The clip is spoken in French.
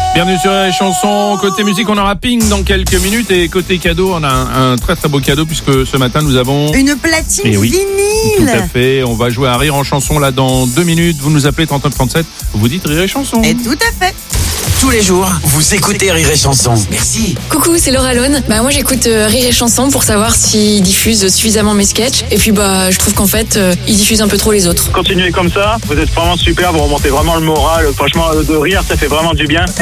Bienvenue sur les chansons. Côté musique, on aura Pink dans quelques minutes. Et côté cadeau, on a un très très beau cadeau puisque ce matin, nous avons... Une platine vinyle. Tout à fait. On va jouer à Rire en chanson là dans 2 minutes. Vous nous appelez 3937. Vous dites Rire et chanson. Et tout à fait. Tous les jours, vous écoutez Rire et Chanson. Merci. Coucou, c'est Laura Lone. Moi j'écoute Rire et Chanson pour savoir s'ils diffusent suffisamment mes sketchs. Et puis je trouve qu'en fait, ils diffusent un peu trop les autres. Continuez comme ça, vous êtes vraiment super, vous remontez vraiment le moral. Franchement, de rire, ça fait vraiment du bien.